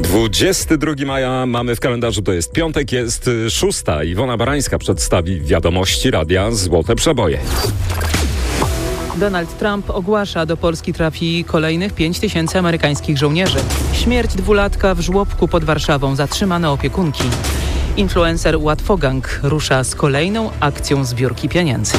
22 maja mamy w kalendarzu, to jest piątek, jest 6. Iwona Barańska przedstawi wiadomości Radia Złote Przeboje. Donald Trump ogłasza, do Polski trafi kolejnych 5000 amerykańskich żołnierzy. Śmierć dwulatka w żłobku pod Warszawą, zatrzymane opiekunki. Influencer Łatwogang rusza z kolejną akcją zbiórki pieniędzy.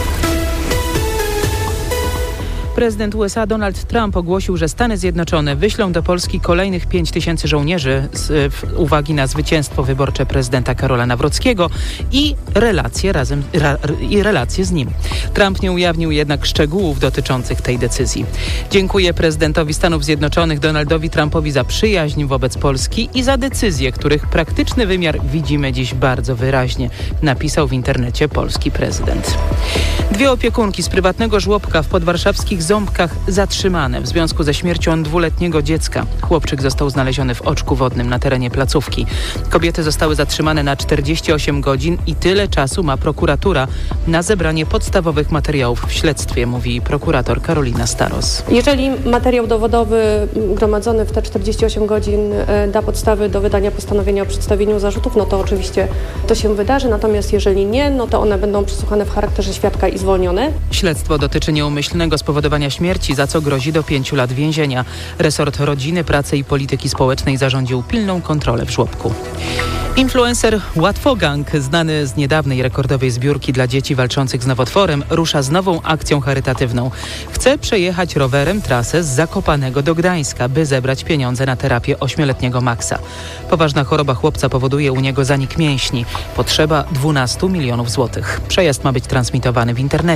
Prezydent USA Donald Trump ogłosił, że Stany Zjednoczone wyślą do Polski kolejnych 5000 żołnierzy z uwagi na zwycięstwo wyborcze prezydenta Karola Nawrockiego i relacje z nim. Trump nie ujawnił jednak szczegółów dotyczących tej decyzji. Dziękuję prezydentowi Stanów Zjednoczonych Donaldowi Trumpowi za przyjaźń wobec Polski i za decyzje, których praktyczny wymiar widzimy dziś bardzo wyraźnie, napisał w internecie polski prezydent. 2 opiekunki z prywatnego żłobka w podwarszawskich Ząbkach zatrzymane w związku ze śmiercią 2-letniego dziecka. Chłopczyk został znaleziony w oczku wodnym na terenie placówki. Kobiety zostały zatrzymane na 48 godzin i tyle czasu ma prokuratura na zebranie podstawowych materiałów w śledztwie, mówi prokurator Karolina Staros. Jeżeli materiał dowodowy gromadzony w te 48 godzin da podstawy do wydania postanowienia o przedstawieniu zarzutów, no to oczywiście to się wydarzy, natomiast jeżeli nie, no to one będą przesłuchane w charakterze świadka i zwolnione. Śledztwo dotyczy nieumyślnego spowodowania śmierci, za co grozi do 5 lat więzienia. Resort Rodziny, Pracy i Polityki Społecznej zarządził pilną kontrolę w żłobku. Influencer Łatwogang, znany z niedawnej rekordowej zbiórki dla dzieci walczących z nowotworem, rusza z nową akcją charytatywną. Chce przejechać rowerem trasę z Zakopanego do Gdańska, by zebrać pieniądze na terapię 8-letniego Maxa. Poważna choroba chłopca powoduje u niego zanik mięśni. Potrzeba 12 milionów złotych. Przejazd ma być transmitowany w internecie.